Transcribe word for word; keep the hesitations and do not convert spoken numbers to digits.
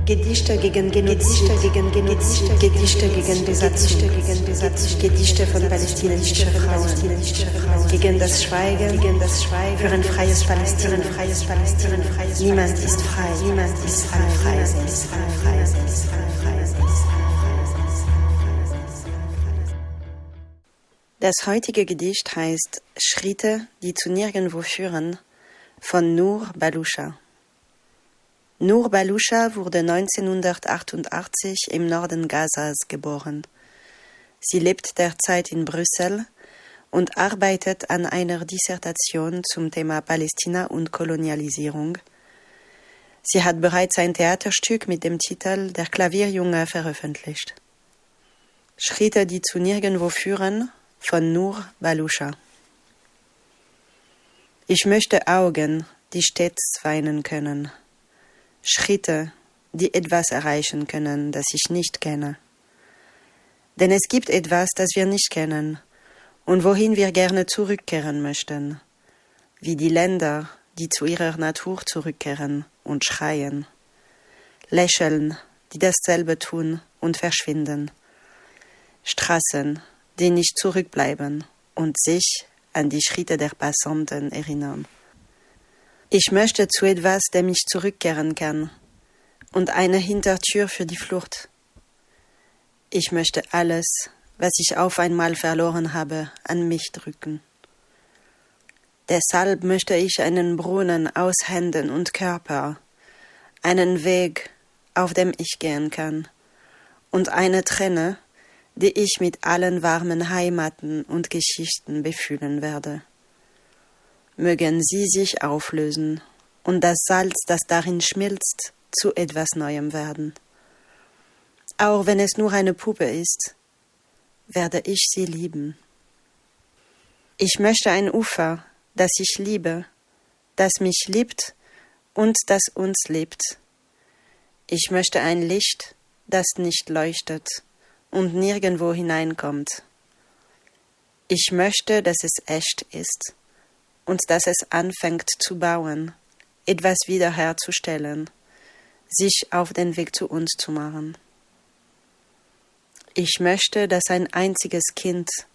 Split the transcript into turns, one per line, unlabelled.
Gedichte gegen Genozid, gegen Genozid, Gedichte gegen Besatzung, gegen Besatzung, Gedichte von palästinensischen Frauen, gegen das Schweigen, gegen das Schweigen, für ein freies Palästina, ein freies Palästina, ein freies Palästina. Niemand ist frei, niemand ist frei, frei, ist frei, frei, ist frei, frei, ist frei. Das heutige Gedicht heißt Schritte, die zu nirgendwo führen, von Nour Baluscha. Nour Baluscha wurde neunzehnhundertachtundachtzig im Norden Gazas geboren. Sie lebt derzeit in Brüssel und arbeitet an einer Dissertation zum Thema Palästina und Kolonialisierung. Sie hat bereits ein Theaterstück mit dem Titel Der Klavierjunge veröffentlicht. Schritte, die zu nirgendwo führen, von Nour Baluscha. Ich möchte Augen, die stets weinen können. Schritte, die etwas erreichen können, das ich nicht kenne. Denn es gibt etwas, das wir nicht kennen und wohin wir gerne zurückkehren möchten, wie die Länder, die zu ihrer Natur zurückkehren und schreien, lächeln, die dasselbe tun und verschwinden, Straßen, die nicht zurückbleiben und sich an die Schritte der Passanten erinnern. Ich möchte zu etwas, dem ich zurückkehren kann, und eine Hintertür für die Flucht. Ich möchte alles, was ich auf einmal verloren habe, an mich drücken. Deshalb möchte ich einen Brunnen aus Händen und Körper, einen Weg, auf dem ich gehen kann, und eine Träne, die ich mit allen warmen Heimaten und Geschichten befüllen werde. Mögen sie sich auflösen und das Salz, das darin schmilzt, zu etwas Neuem werden. Auch wenn es nur eine Puppe ist, werde ich sie lieben. Ich möchte ein Ufer, das ich liebe, das mich liebt und das uns liebt. Ich möchte ein Licht, das nicht leuchtet und nirgendwo hineinkommt. Ich möchte, dass es echt ist und dass es anfängt zu bauen, etwas wiederherzustellen, sich auf den Weg zu uns zu machen. Ich möchte, dass ein einziges Kind